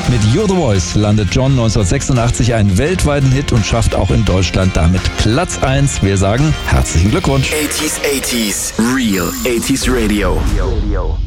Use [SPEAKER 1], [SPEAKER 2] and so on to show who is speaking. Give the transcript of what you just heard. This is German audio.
[SPEAKER 1] Mit You're the Voice landet John 1986 einen weltweiten Hit und schafft auch in Deutschland damit Platz 1. Wir sagen herzlichen Glückwunsch.
[SPEAKER 2] 80s, Real 80s Radio.